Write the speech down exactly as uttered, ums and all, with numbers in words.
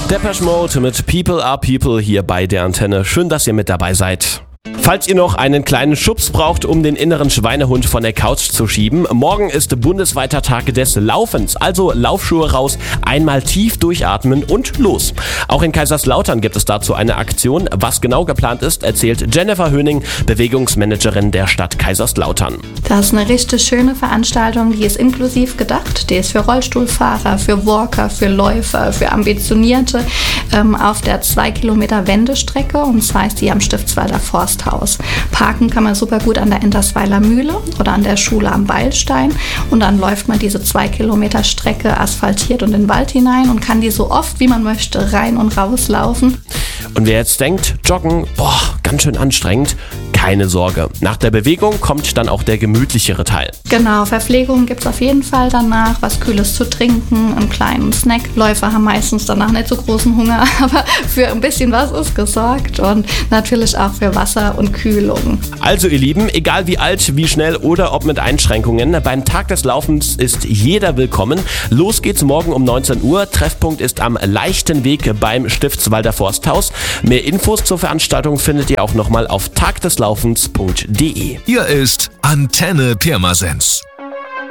Depeche Mode mit People Are People hier bei der Antenne. Schön, dass ihr mit dabei seid. Falls ihr noch einen kleinen Schubs braucht, um den inneren Schweinehund von der Couch zu schieben, morgen ist bundesweiter Tag des Laufens, also Laufschuhe raus, einmal tief durchatmen und los. Auch in Kaiserslautern gibt es dazu eine Aktion. Was genau geplant ist, erzählt Jennifer Höning, Bewegungsmanagerin der Stadt Kaiserslautern. Das ist eine richtig schöne Veranstaltung, die ist inklusiv gedacht. Die ist für Rollstuhlfahrer, für Walker, für Läufer, für Ambitionierte ähm, auf der zwei Kilometer Wendestrecke, und zwar ist die am Stiftswalder Forst. Parken kann man super gut an der Entersweiler Mühle oder an der Schule am Beilstein, und dann läuft man diese zwei Kilometer Strecke asphaltiert und in den Wald hinein und kann die so oft wie man möchte rein und raus laufen. Und wer jetzt denkt, Joggen, boah, ganz schön anstrengend, keine Sorge. Nach der Bewegung kommt dann auch der gemütlichere Teil. Genau, Verpflegung gibt es auf jeden Fall danach, was Kühles zu trinken, einen kleinen Snack. Läufer haben meistens danach nicht so großen Hunger, aber für ein bisschen was ist gesorgt, und natürlich auch für Wasser und Kühlung. Also ihr Lieben, egal wie alt, wie schnell oder ob mit Einschränkungen, beim Tag des Laufens ist jeder willkommen. Los geht's morgen um neunzehn Uhr. Treffpunkt ist am leichten Weg beim Stiftswalder Forsthaus. Mehr Infos zur Veranstaltung findet ihr auch nochmal auf tagdeslaufens punkt de. Hier ist Antenne Pirmasens.